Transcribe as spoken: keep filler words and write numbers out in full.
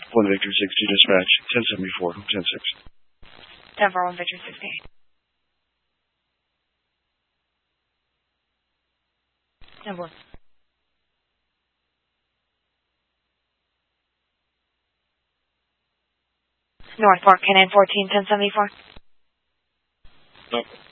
one Victor sixty dispatch, ten seventy-four, ten six. ten four one Victor sixty. ten four. North Park, Canaan fourteen, ten seventy-four. No.